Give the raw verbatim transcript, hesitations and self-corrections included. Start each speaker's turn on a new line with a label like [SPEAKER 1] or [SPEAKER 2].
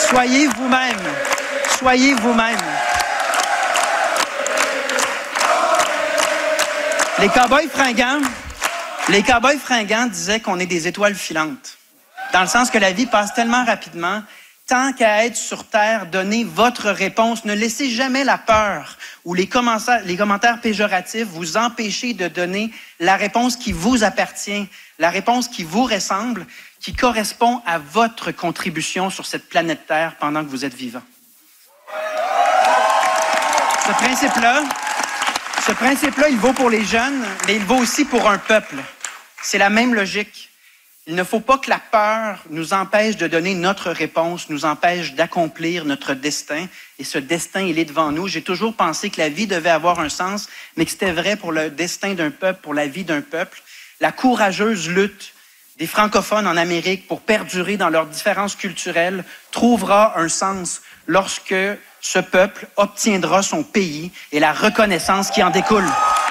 [SPEAKER 1] Soyez vous-même. Soyez vous-même. Les cow-boys fringants, les cow-boys fringants disaient qu'on est des étoiles filantes. Dans le sens que la vie passe tellement rapidement, tant qu'à être sur Terre, donnez votre réponse. Ne laissez jamais la peur ou les commentaires, les commentaires péjoratifs vous empêcher de donner la réponse qui vous appartient, la réponse qui vous ressemble, qui correspond à votre contribution sur cette planète Terre pendant que vous êtes vivant. Ce principe-là, ce principe-là, il vaut pour les jeunes, mais il vaut aussi pour un peuple. C'est la même logique. Il ne faut pas que la peur nous empêche de donner notre réponse, nous empêche d'accomplir notre destin. Et ce destin, il est devant nous. J'ai toujours pensé que la vie devait avoir un sens, mais que c'était vrai pour le destin d'un peuple, pour la vie d'un peuple. La courageuse lutte des francophones en Amérique pour perdurer dans leurs différences culturelles trouvera un sens lorsque ce peuple obtiendra son pays et la reconnaissance qui en découle.